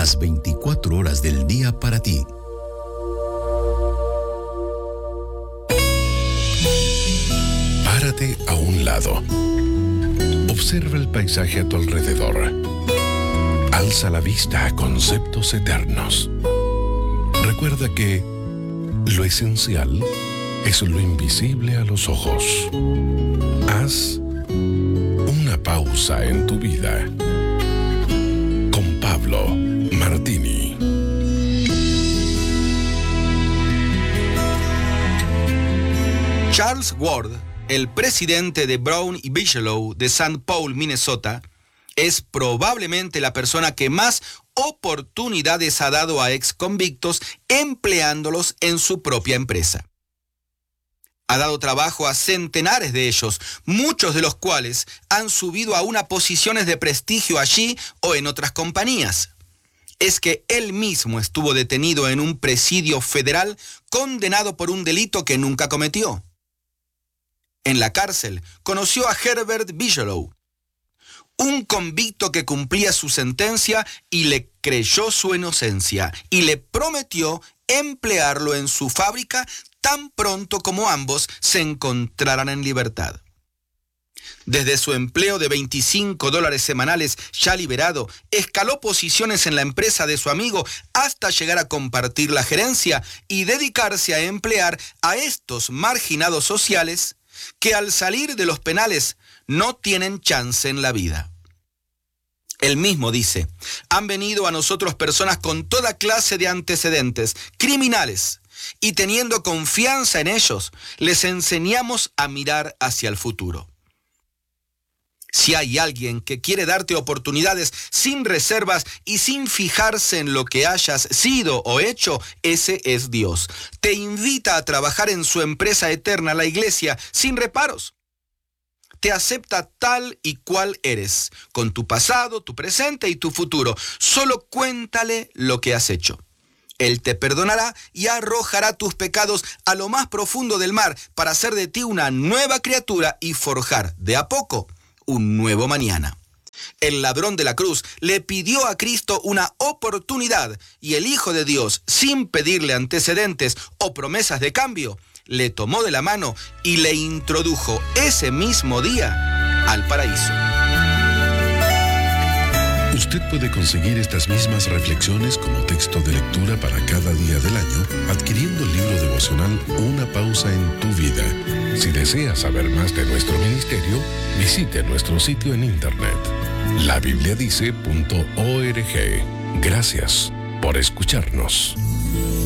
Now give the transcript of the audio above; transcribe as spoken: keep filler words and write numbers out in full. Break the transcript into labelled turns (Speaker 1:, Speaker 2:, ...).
Speaker 1: las veinticuatro horas del día para ti. Párate a un lado. Observa el paisaje a tu alrededor. Alza la vista a conceptos eternos. Recuerda que lo esencial es lo invisible a los ojos. Haz una pausa en tu vida. Con Pablo Martini.
Speaker 2: Charles Ward, el presidente de Brown y Bigelow de Saint Paul, Minnesota, es probablemente la persona que más oportunidades ha dado a ex convictos empleándolos en su propia empresa. Ha dado trabajo a centenares de ellos, muchos de los cuales han subido a unas posiciones de prestigio allí o en otras compañías. Es que él mismo estuvo detenido en un presidio federal condenado por un delito que nunca cometió. En la cárcel conoció a Herbert Bigelow, un convicto que cumplía su sentencia y le creyó su inocencia y le prometió emplearlo en su fábrica tan pronto como ambos se encontraran en libertad. Desde su empleo de veinticinco dólares semanales ya liberado, escaló posiciones en la empresa de su amigo hasta llegar a compartir la gerencia y dedicarse a emplear a estos marginados sociales que al salir de los penales no tienen chance en la vida. Él mismo dice, han venido a nosotros personas con toda clase de antecedentes criminales y teniendo confianza en ellos, les enseñamos a mirar hacia el futuro. Si hay alguien que quiere darte oportunidades sin reservas y sin fijarse en lo que hayas sido o hecho, ese es Dios. Te invita a trabajar en su empresa eterna, la iglesia, sin reparos. Te acepta tal y cual eres, con tu pasado, tu presente y tu futuro. Solo cuéntale lo que has hecho. Él te perdonará y arrojará tus pecados a lo más profundo del mar para hacer de ti una nueva criatura y forjar de a poco un nuevo mañana. El ladrón de la cruz le pidió a Cristo una oportunidad y el Hijo de Dios, sin pedirle antecedentes o promesas de cambio, le tomó de la mano y le introdujo ese mismo día al paraíso.
Speaker 1: Usted puede conseguir estas mismas reflexiones como texto de lectura para cada día del año adquiriendo el libro devocional Una pausa en tu vida. Si desea saber más de nuestro ministerio, visite nuestro sitio en internet la biblia dice punto org. Gracias por escucharnos.